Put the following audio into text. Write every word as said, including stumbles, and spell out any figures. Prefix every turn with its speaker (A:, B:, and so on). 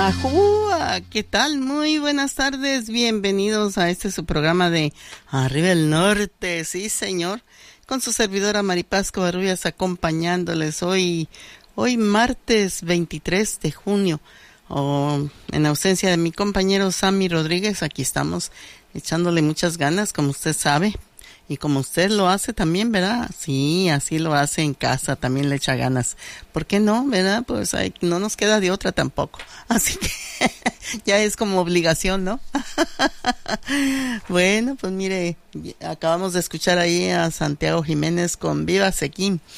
A: Ajúa, ¿qué tal? Muy buenas tardes, bienvenidos a este su programa de Arriba el Norte, sí señor, con su servidora Maripaz Covarrubias acompañándoles hoy, hoy martes veintitrés de junio, oh, en ausencia de mi compañero Sammy Rodríguez, aquí estamos echándole muchas ganas, como usted sabe. Y como usted lo hace también, ¿verdad? Sí, así lo hace en casa, también le echa ganas. ¿Por qué no, verdad? Pues ay, no nos queda de otra tampoco. Así que ya es como obligación, ¿no? Bueno, pues mire, acabamos de escuchar ahí a Santiago Jiménez con Viva Sequín.